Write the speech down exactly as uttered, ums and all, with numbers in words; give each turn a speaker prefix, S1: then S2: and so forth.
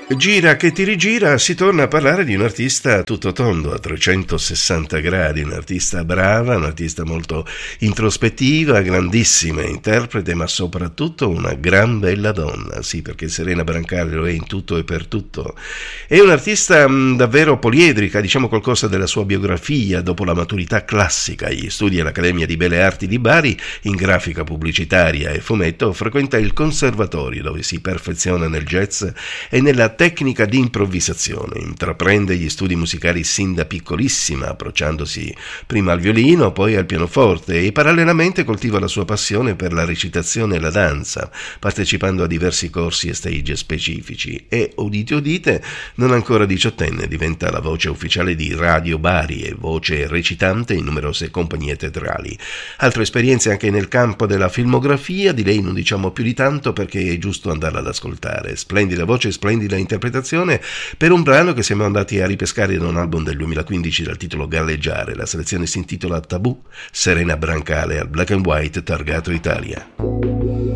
S1: Gira che ti rigira, si torna a parlare di un artista tutto tondo, a trecentosessanta gradi, un'artista brava, un'artista molto introspettiva, grandissima interprete, ma soprattutto una gran bella donna, sì, perché Serena Brancale lo è in tutto e per tutto. È un'artista mh, davvero poliedrica, diciamo qualcosa della sua biografia. Dopo la maturità classica, gli studi all'Accademia di Belle Arti di Bari, in grafica pubblicitaria e fumetto, frequenta il conservatorio dove si perfeziona nel jazz e nella tecnica di improvvisazione. Intraprende gli studi musicali sin da piccolissima, approcciandosi prima al violino, poi al pianoforte, e parallelamente coltiva la sua passione per la recitazione e la danza, partecipando a diversi corsi e stage specifici, e, udite udite, non ancora diciottenne diventa la voce ufficiale di Radio Bari e voce recitante in numerose compagnie teatrali. Altre esperienze anche nel campo della filmografia, di lei non diciamo più di tanto perché è giusto andarla ad ascoltare. Splendida voce, splendida interpretazione per un brano che siamo andati a ripescare da un album del duemilaquindici dal titolo Galleggiare. La selezione si intitola Tabù, Serena Brancale al Black and White targato Italia.